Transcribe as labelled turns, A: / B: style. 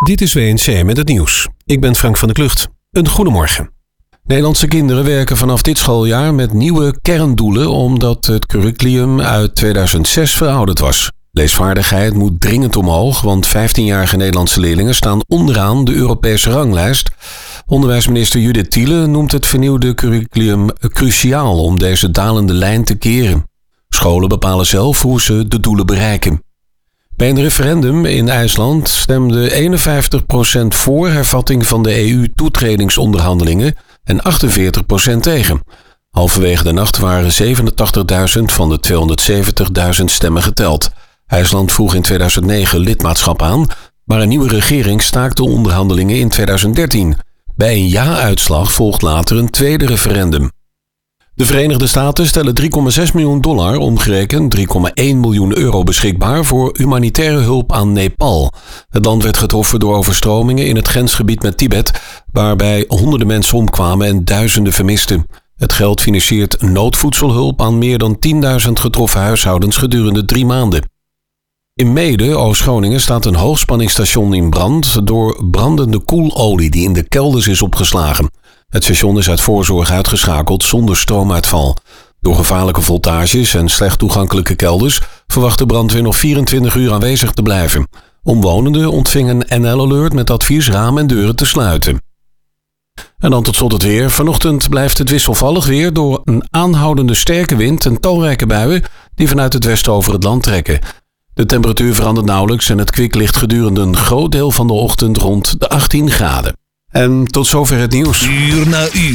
A: Dit is WNC met het nieuws. Ik ben Frank van der Klucht. Een goedemorgen. Nederlandse kinderen werken vanaf dit schooljaar met nieuwe kerndoelen omdat het curriculum uit 2006 verouderd was. Leesvaardigheid moet dringend omhoog, want 15-jarige Nederlandse leerlingen staan onderaan de Europese ranglijst. Onderwijsminister Judith Thiele noemt het vernieuwde curriculum cruciaal om deze dalende lijn te keren. Scholen bepalen zelf hoe ze de doelen bereiken. Bij een referendum in IJsland stemde 51% voor hervatting van de EU-toetredingsonderhandelingen en 48% tegen. Halverwege de nacht waren 87.000 van de 270.000 stemmen geteld. IJsland vroeg in 2009 lidmaatschap aan, maar een nieuwe regering staakte onderhandelingen in 2013. Bij een ja-uitslag volgt later een tweede referendum. De Verenigde Staten stellen $3,6 miljoen, omgerekend €3,1 miljoen beschikbaar voor humanitaire hulp aan Nepal. Het land werd getroffen door overstromingen in het grensgebied met Tibet, waarbij honderden mensen omkwamen en duizenden vermisten. Het geld financiert noodvoedselhulp aan meer dan 10.000 getroffen huishoudens gedurende 3 maanden. In Meeden, Oost-Groningen, staat een hoogspanningsstation in brand door brandende koelolie die in de kelders is opgeslagen. Het station is uit voorzorg uitgeschakeld zonder stroomuitval. Door gevaarlijke voltages en slecht toegankelijke kelders verwacht de brandweer nog 24 uur aanwezig te blijven. Omwonenden ontvingen een NL-alert met advies ramen en deuren te sluiten. En dan tot slot het weer. Vanochtend blijft het wisselvallig weer door een aanhoudende sterke wind en talrijke buien die vanuit het westen over het land trekken. De temperatuur verandert nauwelijks en het kwik ligt gedurende een groot deel van de ochtend rond de 18 graden. En tot zover het nieuws.
B: Uur na uur.